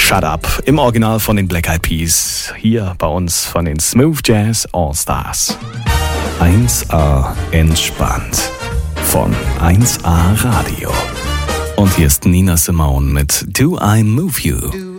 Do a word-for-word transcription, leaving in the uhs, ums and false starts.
Shut Up im Original von den Black Eyed Peas, hier bei uns von den Smooth Jazz All-Stars. eins A entspannt von eins A Radio. Und hier ist Nina Simone mit Do I Move You?